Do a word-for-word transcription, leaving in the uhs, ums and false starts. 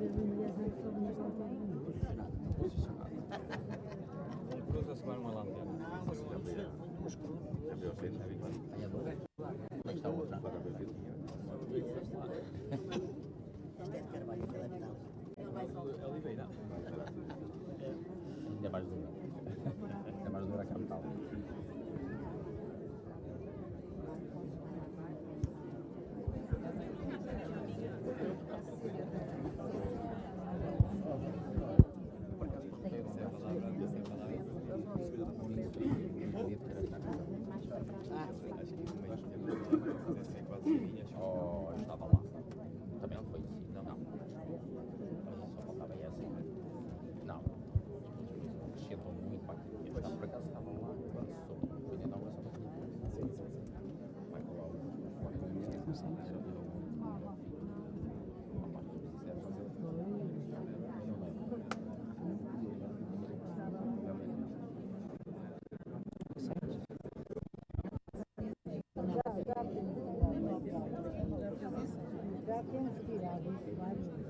Cruza-se com uma lanterna. Aí agora, onde está a outra? Este é de Carvalho, aquele é final. É Oliveira. Ainda mais dura. Ainda mais dura que a metal. Oh, eu estava lá. Também não foi assim, não, não. Mas só faltava essa. Não. Acrescentou muito para aquilo. Eu estava por acaso, estava lá quando sou. Foi na inauguração da minha casa. Sim, sim, sim. Michael Alves. Não sei. Era o meu. Opa, se quiser fazer. Eu não lembro. Já temos tirado isso várias vezes.